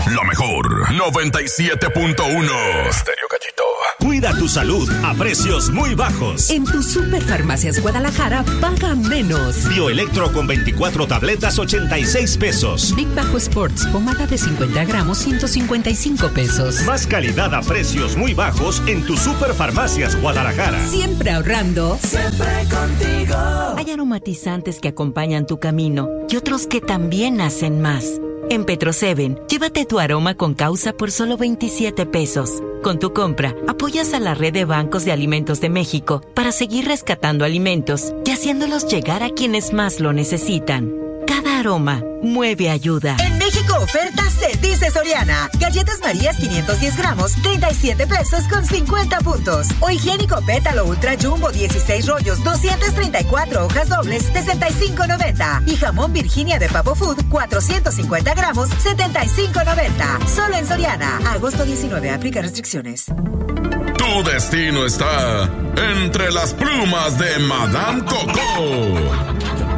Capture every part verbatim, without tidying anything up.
La mejor, noventa y siete punto uno. Estéreo Gallito. Cuida tu salud a precios muy bajos. En tu Superfarmacias Guadalajara, paga menos. Bioelectro con veinticuatro tabletas, ochenta y seis pesos. Big Bajo Sports, pomada de cincuenta gramos, ciento cincuenta y cinco pesos. Más calidad a precios muy bajos en tu Superfarmacias Guadalajara. Siempre ahorrando. Siempre contigo. Hay aromatizantes que acompañan tu camino y otros que también hacen más. En Petroseven, llévate tu aroma con causa por solo veintisiete pesos. Con tu compra, apoyas a la red de bancos de alimentos de México para seguir rescatando alimentos y haciéndolos llegar a quienes más lo necesitan. Cada aroma mueve ayuda. En México oferta se dice Soriana. Galletas Marías quinientos diez gramos, treinta y siete pesos con cincuenta puntos. O higiénico Pétalo Ultra Jumbo dieciséis rollos, doscientas treinta y cuatro hojas dobles, sesenta y cinco noventa. Y jamón Virginia de Pavo Food, cuatrocientos cincuenta gramos, setenta y cinco noventa. Solo en Soriana. Agosto diecinueve. Aplica restricciones. Tu destino está entre las plumas de Madame Coco.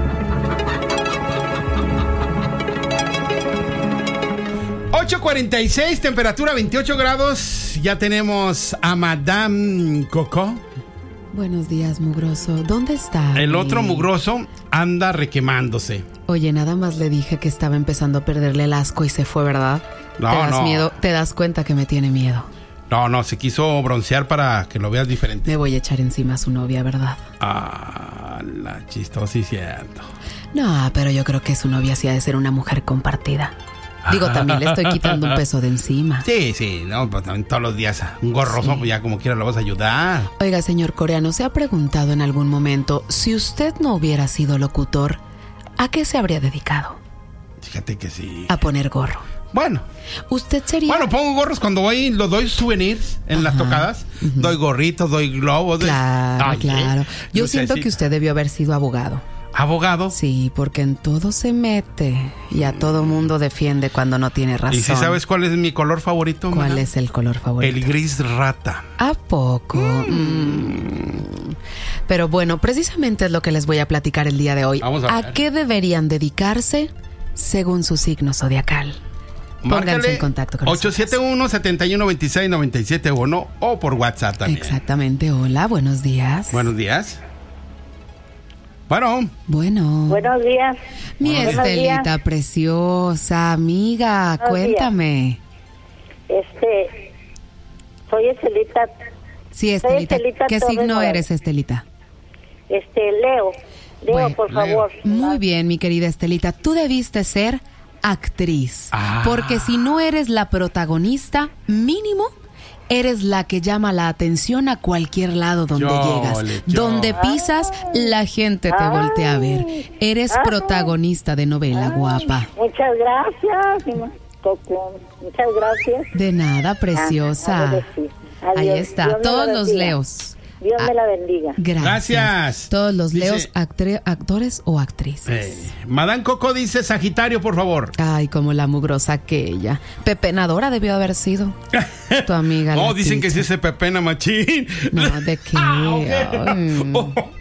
ocho cuarenta y seis, temperatura veintiocho grados. Ya tenemos a Madame Coco. Buenos días, mugroso. ¿Dónde está? El otro mugroso anda requemándose. Oye, nada más le dije que estaba empezando a perderle el asco y se fue, ¿verdad? No, ¿Te das no. miedo? ¿Te das cuenta que me tiene miedo? No, no, se quiso broncear para que lo veas diferente. Me voy a echar encima a su novia, ¿verdad? Ah, la chistosa, sí, cierto. No, pero yo creo que su novia sí ha de ser una mujer compartida. Digo, también le estoy quitando un peso de encima. Sí, sí, no, pues también todos los días un gorroso, sí. Pues ya como quiera lo vas a ayudar. Oiga, señor coreano, ¿se ha preguntado en algún momento si usted no hubiera sido locutor, a qué se habría dedicado? Fíjate que sí. A poner gorro. Bueno. Usted sería... Bueno, pongo gorros cuando voy, los doy souvenirs en Ajá. las tocadas. Uh-huh. Doy gorritos, doy globos. Claro, Ay, claro. Yo Lucecita. siento que usted debió haber sido abogado. ¿Abogado? Sí, porque en todo se mete y a todo mundo defiende cuando no tiene razón. ¿Y si sabes cuál es mi color favorito? ¿Cuál ¿verdad? es el color favorito? El gris rata. ¿A poco? Mm. Mm. Pero bueno, precisamente es lo que les voy a platicar el día de hoy. Vamos a ver. ¿A qué deberían dedicarse según su signo zodiacal? Pónganse Márcale en contacto con ocho siete uno, siete uno dos seis, nueve siete uno o por WhatsApp también. Exactamente. Hola, buenos días. Buenos días. Bueno. Bueno. Buenos días. Mi Buenos Estelita días. preciosa, amiga, Buenos cuéntame. días. Este, soy Estelita. Sí, Estelita. Estelita ¿Qué Torres signo Morales. eres, Estelita? Este, Leo. Leo, Bueno, por favor. Muy bien, mi querida Estelita. Tú debiste ser actriz. Ah. Porque si no eres la protagonista, mínimo eres la que llama la atención a cualquier lado donde Yo, llegas. le, yo. Donde pisas, la gente te Ay. voltea a ver. Eres Ay. protagonista de novela, Ay, guapa. Muchas gracias, Coco. Muchas gracias. De nada, preciosa. Ah, sí. Adiós. Ahí está, Dios me todos la los bendiga. leos. Dios Ah, me la bendiga. Gracias. Gracias. Todos los Dice- leos, actre- actores o actrices. Eh, Madame Coco dice Sagitario, por favor. Ay, como la mugrosa aquella. Pepenadora debió haber sido tu amiga. No, la dicen que ticha. sí se pepena machín. No, ¿de qué? Ah, ok. Ay.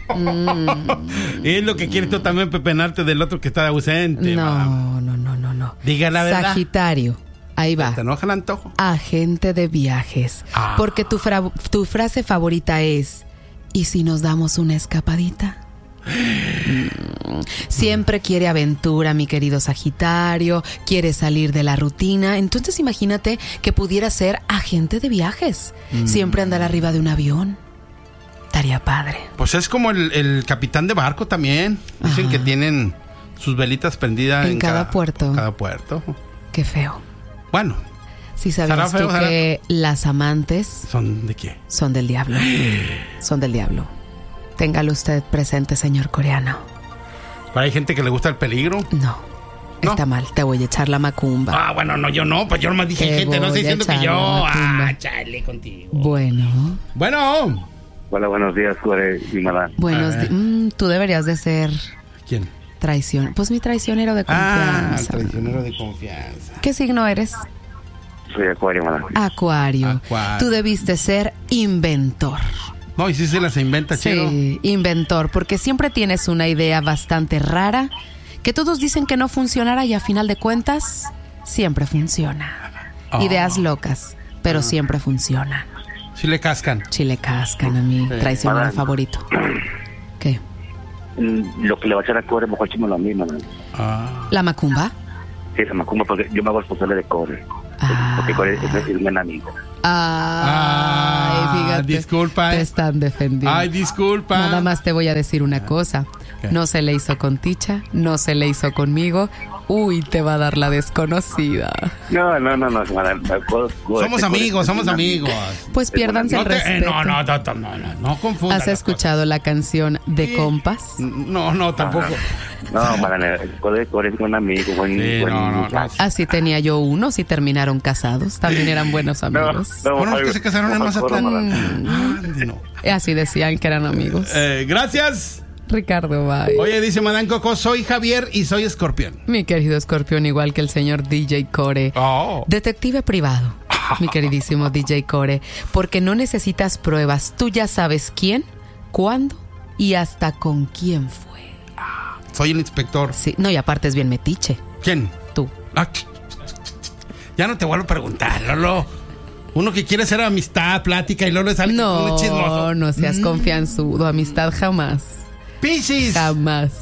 Mm. Es lo que quieres tú también, pepenarte del otro que está ausente. No, no, no, no, no. Diga la verdad. Sagitario. Ahí va. ¿Te enoja el antojo? Agente de viajes. Ah. Porque tu, fra- tu frase favorita es: ¿y si nos damos una escapadita? Mm. Siempre quiere aventura, mi querido Sagitario. Quiere salir de la rutina. Entonces imagínate que pudiera ser agente de viajes. Mm. Siempre andar arriba de un avión. Estaría padre. Pues es como el, el capitán de barco también. Dicen Ajá. que tienen sus velitas prendidas En en, cada puerto. en cada puerto. Qué feo. Bueno, Si sabías ¿Será tú feo, será? que las amantes ¿son de qué? son del diablo. Son del diablo. Téngalo usted presente, señor coreano. ¿Pero hay gente que le gusta el peligro? No, ¿No? está mal. Te voy a echar la macumba. Ah, bueno, no, yo no. Pues yo nomás dije Te gente, no voy estoy a diciendo que echar yo. la macumba. Ah, chale contigo. Bueno, Bueno. Hola, buenos días, Core y Madame. buenos A ver. di- mm, tú deberías de ser ¿Quién? traición. Pues mi traicionero de Ah, confianza. traicionero de confianza. ¿Qué signo eres? Soy Acuario, Madame. Acuario. Acuario. Tú debiste ser inventor. No, y si se las inventa, chido. Sí, inventor, porque siempre tienes una idea bastante rara que todos dicen que no funcionará y a final de cuentas siempre funciona. Oh. Ideas locas, pero siempre funcionan. Si le cascan. Si le cascan a mi traicionero Madame. favorito. ¿Qué? Mm, Lo que le va a echar a Core, mejor échemelo a mí, madame. Ah. ¿La macumba? Sí, se me acumula porque yo me hago responsable de Core. Ah. Porque Core es, es un buen amigo. Ay, Ah, fíjate. disculpa, eh. Te están defendiendo. Ay, disculpa. Nada más te voy a decir una cosa. ¿Qué? No se le hizo con Ticha, no se le hizo conmigo. Uy, te va a dar la desconocida. No, no, no, no, madame. Puedo- puedo- Somos Core amigos, es somos un amigos. Pues piérdanse No, el te- eh, respeto. no, no, no, no, no, no, no confundas ¿Has las escuchado la canción de Sí. compas? cosas. No, no, tampoco. No, madame, Core, Core es buen amigo, buen, Sí, buen no, no, muchacho. Así tenía yo unos y terminaron casados. También eran buenos No, amigos. no, Bueno, es que oiga, se casaron en ojo, Mazatlán. madame. Andy, no. Así decían que eran amigos. Eh, gracias. Ricardo, bye. Oye, dice Madame Coco, soy Javier y soy escorpión. Mi querido escorpión, igual que el señor D J Core. Oh. Detective privado, mi queridísimo D J Core, porque no necesitas pruebas. Tú ya sabes quién, cuándo y hasta con quién fue. Soy el inspector. Sí, no, y aparte es bien metiche. ¿Quién? Tú. Ah, ya no te vuelvo a preguntar, Lolo. Uno que quiere hacer amistad, plática y Lolo sale con No, un chismoso. no seas Mm. confianzudo. Amistad jamás. Piscis. Jamás.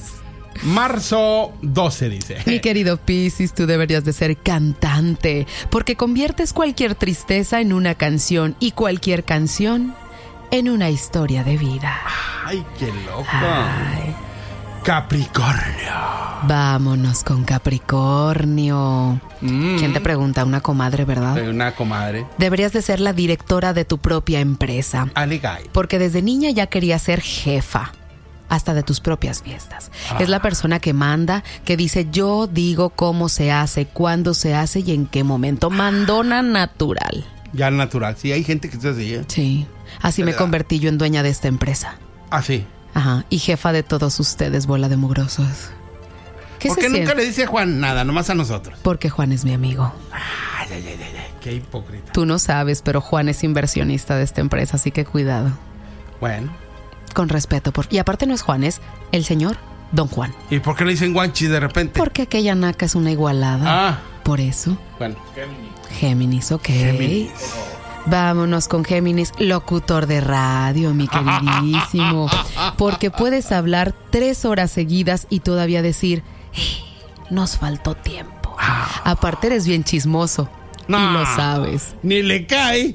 Marzo doce, dice. Mi querido Piscis, tú deberías de ser cantante, porque conviertes cualquier tristeza en una canción y cualquier canción en una historia de vida. Ay, qué loco. Ay. Capricornio. Vámonos con Capricornio. Mm. ¿Quién te pregunta? Una comadre, ¿verdad? Soy una comadre. Deberías de ser la directora de tu propia empresa, Aligay. porque desde niña ya querías ser jefa, hasta de tus propias fiestas. Es la persona que manda, que dice yo digo cómo se hace, cuándo se hace y en qué momento. Mandona natural. Ya natural. Sí, hay gente que se así, ¿eh? Sí, así me convertí yo en dueña de esta empresa. Ah, sí. Ajá, y jefa de todos ustedes, bola de mugrosos. ¿Qué ¿Por se qué nunca siente? le dice a Juan nada? Nomás a nosotros. Porque Juan es mi amigo. Ay, ay, ay, ay, ay. Qué hipócrita. Tú no sabes, pero Juan es inversionista de esta empresa, así que cuidado. Bueno. Con respeto. Por... Y aparte no es Juan, es el señor Don Juan. ¿Y por qué le dicen guanchi de repente? Porque aquella naca es una igualada. Ah. Por eso. Bueno. Géminis, ok. Géminis. Vámonos con Géminis, locutor de radio, mi queridísimo. Porque puedes hablar tres horas seguidas y todavía decir, "Eh, nos faltó tiempo". Aparte eres bien chismoso. No. Y lo sabes. Ni le cae.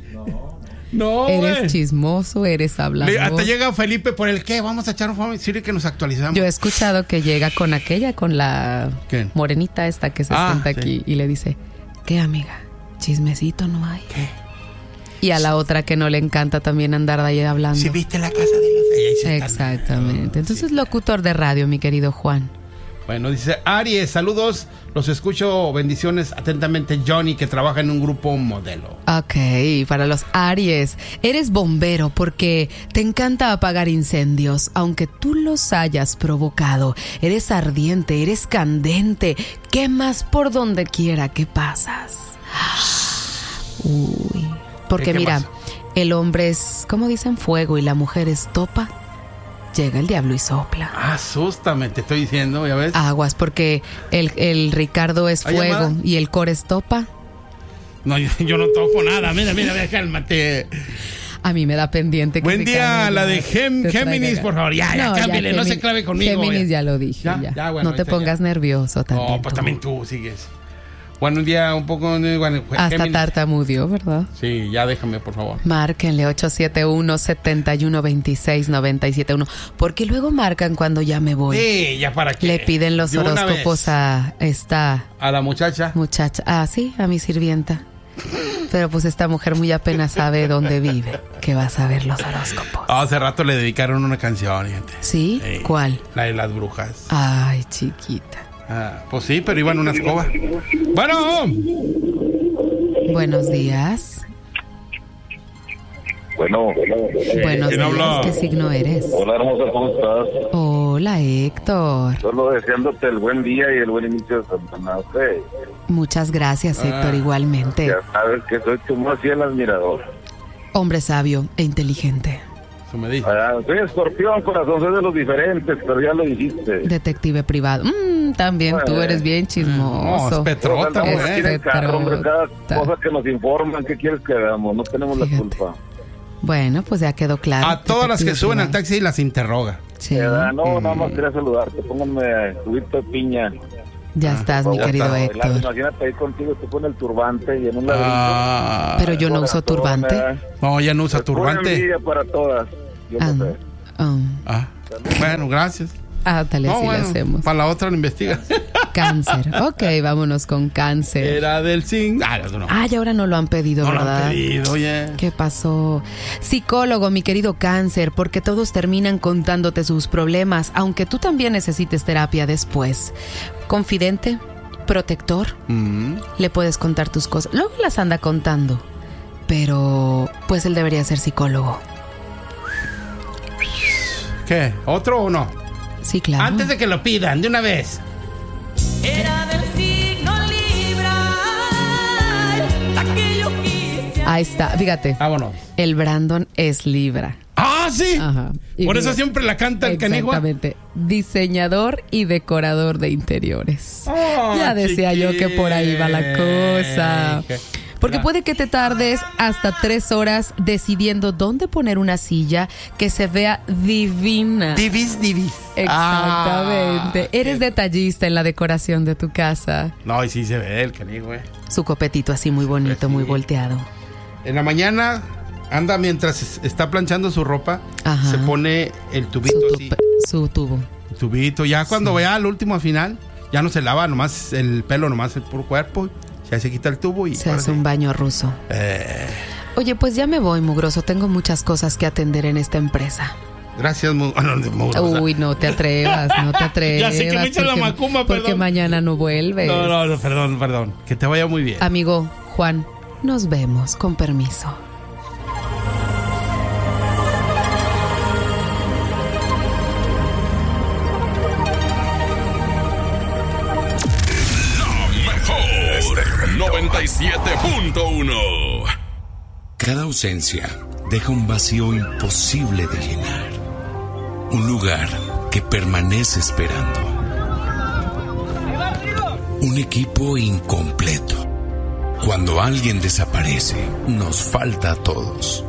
No, Eres güey. chismoso, eres hablador. Le- Hasta llega Felipe por el qué. Vamos a echar un favor. Sirve que nos actualizamos. Yo he escuchado que llega con aquella, con la ¿Quién? morenita esta que se Ah, sienta sí. aquí y le dice, ¿qué amiga? ¿Chismecito no hay? ¿Qué? Y a la otra que no le encanta también andar de ahí hablando. Si viste la casa de los... Ahí sí están. Exactamente. Entonces, locutor de radio, mi querido Juan. Bueno, dice Aries, saludos. Los escucho. Bendiciones atentamente, Johnny, que trabaja en un grupo modelo. Ok, para los Aries, eres bombero porque te encanta apagar incendios, aunque tú los hayas provocado. Eres ardiente, eres candente, quemas por donde quiera que pasas. Uy, porque ¿Qué mira, quemas? el hombre es, como dicen, fuego y la mujer es topa. Llega el diablo y sopla. Asústame, te estoy diciendo, ¿ya ves? Aguas, porque el, el Ricardo es ¿Hay fuego llamada? y el Core es topa. No, yo, yo no toco nada. Mira, mira, mira, cálmate. A mí me da pendiente que Buen se día, cambie, la ya. de Gem- Te traiga Géminis, acá. por favor. Ya, ya, cámbiale, no se Géminis- clave conmigo, Géminis ya. ya lo dije. Ya, Ya, ya, bueno, no te ahorita ya. pongas nervioso también. No, pues tú. también tú sigues. Bueno, un día un poco... Bueno, Hasta Géminis. tartamudeó, ¿verdad? Sí, ya déjame, por favor. Márquenle ocho siete uno, siete uno dos seis, nueve siete uno. Porque luego marcan cuando ya me voy. Sí, ya para qué. Le piden los De una horóscopos vez. a esta A la muchacha. muchacha. Ah, sí, a mi sirvienta. Pero pues esta mujer muy apenas sabe dónde vive, que va a saber los horóscopos. Hace rato le dedicaron una canción, gente. ¿Sí? Sí. ¿Cuál? La de las brujas. Ay, chiquita. Ah, pues sí, pero iba en una escoba. Bueno. Buenos días. Bueno, Buenos ¿quién días. habla? ¿Qué signo eres? hola hermosa, ¿cómo estás? Hola, Héctor. Solo deseándote el buen día y el buen inicio de semana. Okay. Muchas gracias, Héctor, Ah, igualmente. Ya sabes que soy tu más fiel admirador. Hombre sabio e inteligente. Eso me dijo. Ah, soy escorpión, corazón, soy de los diferentes, pero ya lo dijiste. Detective privado. Mm, Mm, también tú eres bien chismoso. No, es Petrota, Pues, güey. aquí en el carro, hombre, cada Petrota. cosa que nos informan, ¿qué quieres que hagamos? No tenemos la Fíjate. culpa. Bueno, pues ya quedó claro. A todas las que Detective suben al privado. taxi las interroga. Sí, ¿Verdad? No, nada más quería saludarte. Pónganme juguito de piña. ya estás, mi Por querido favor. Héctor. Imagínate ahí contigo, tú con el turbante y en un ladrillo. Ah, Pero yo no uso turbante. no, ya no usa Es pura turbante. envidia para todas. Yo Ah, no sé. oh. Ah, bueno, gracias. Ah, tal vez No, así bueno, lo hacemos. para la otra lo investiga. Cáncer. Ok, vámonos con cáncer. Era del zinc. Ah, no, no. Ay, ahora no lo han pedido, No lo han ¿verdad? pedido, oye. ¿Qué pasó? Psicólogo, mi querido cáncer, porque todos terminan contándote sus problemas, aunque tú también necesites terapia después. Confidente, protector, Mm. le puedes contar tus cosas. Luego las anda contando, pero pues él debería ser psicólogo. ¿Qué? ¿Otro o no? Sí, claro. Antes de que lo pidan, de una vez. Era del signo Libra, aquello que Ahí está, fíjate. Vámonos. El Brandon es Libra. ¡Ah, sí! Ajá. Y Por eso fíjate, siempre la canta el canigua. exactamente. Diseñador y decorador de interiores. Oh, ya decía yo que por ahí va la cosa. chiqui. Porque Mira. puede que te tardes hasta tres horas decidiendo dónde poner una silla que se vea divina. Divis, divis. Exactamente. Ah, Eres qué- detallista en la decoración de tu casa. No, y sí se ve el canigua. Su copetito así muy bonito, Pues sí. muy volteado. En la mañana anda mientras está planchando su ropa, Ajá. se pone el tubito Su, así. tupe- su tubo. El tubito. Ya cuando Sí. vaya al último final, ya no se lava nomás el pelo, nomás el puro cuerpo. Ya se quita el tubo y Se ahora hace sí. un baño ruso. Eh, Oye, pues ya me voy, mugroso. Tengo muchas cosas que atender en esta empresa. gracias, mu- ah, no, mugrosa. Uy, no te atrevas, no te atrevas. Ya sé que me echas la porque- macumba, Porque perdón. mañana no vuelves. No, no, no, perdón, perdón. Que te vaya muy bien. Amigo Juan, nos vemos, con permiso. Mejor noventa y siete punto uno. Cada ausencia deja un vacío imposible de llenar. Un lugar que permanece esperando. Un equipo incompleto. Cuando alguien desaparece, nos falta a todos.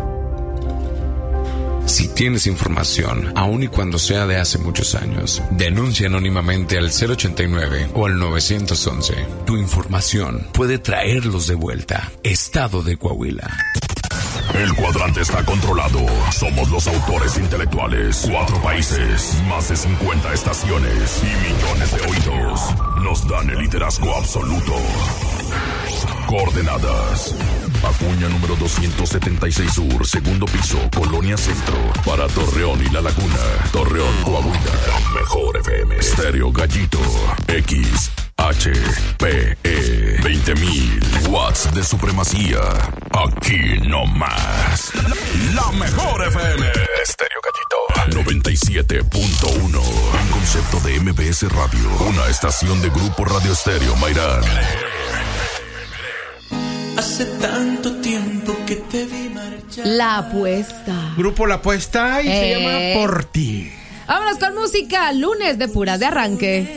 Si tienes información, aun y cuando sea de hace muchos años, denuncia anónimamente al cero ochenta y nueve o al nueve once. Tu información puede traerlos de vuelta. Estado de Coahuila. El cuadrante está controlado. Somos los autores intelectuales. Cuatro países, más de cincuenta estaciones y millones de oídos. Nos dan el liderazgo absoluto. Coordenadas: Acuña número doscientos setenta y seis Sur, segundo piso, Colonia Centro. Para Torreón y La Laguna. Torreón, Coahuila. Mejor F M. Estéreo Gallito. X H P E. veinte mil watts de supremacía. Aquí no más. La mejor F M. Estéreo Gallito. noventa y siete punto uno. Un concepto de M B S Radio. Una estación de Grupo Radio Estéreo Mairán. hace tanto tiempo que te vi marchar. La apuesta. Grupo La Apuesta y se Eh. llama Por Ti. Vámonos con música. Lunes de puras de arranque.